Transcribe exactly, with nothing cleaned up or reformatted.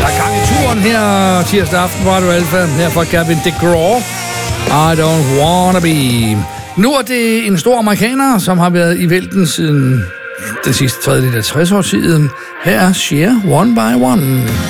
Der er gang i turen her tirsdag aften på Radio Alfa. Her fra Gavin DeGraw. I don't wanna be. Nu er det en stor amerikaner, som har været i vælten siden den sidste tredjedel af tres år siden. Her er Cher One by One.